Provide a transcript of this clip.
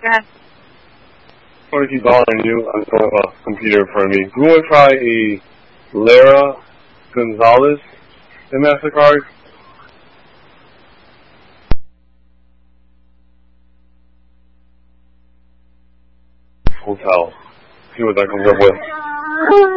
Go ahead. Sorry to keep bothering you. I don't have a computer in front of me. Do you want to try a Lara Gonzalez in MasterCard? Hotel. See what that comes up with.